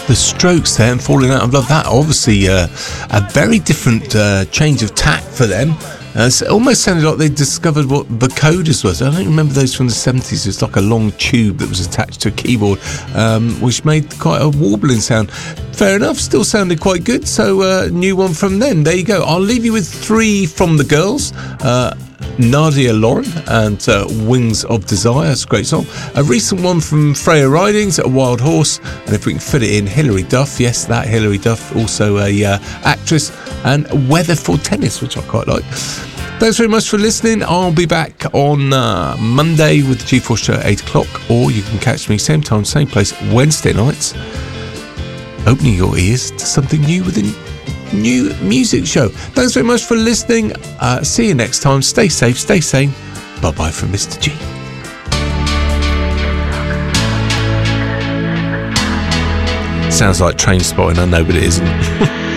The Strokes there and Falling Out of Love. That obviously a very different change of tack for them. It almost sounded like they discovered what vocoders was. I don't remember those from the 70s. It's like a long tube that was attached to a keyboard, which made quite a warbling sound. Fair enough, still sounded quite good. So new one from them. There you go. I'll leave you with 3 from the girls. Nadia Lauren and Wings of Desire. It's a great song. A recent one from Freya Ridings, A Wild Horse, and if we can fit it in, Hilary Duff. Yes, that Hilary Duff, also a actress, and Weather for Tennis, which I quite like. Thanks very much for listening. I'll be back on Monday with the G-Force Show at 8 o'clock, or you can catch me same time, same place, Wednesday nights, opening your ears to something new within new music show. Thanks very much for listening. See you next time. Stay safe, stay sane. Bye bye from Mr. G. Sounds like Train Spotting, I know, but it isn't.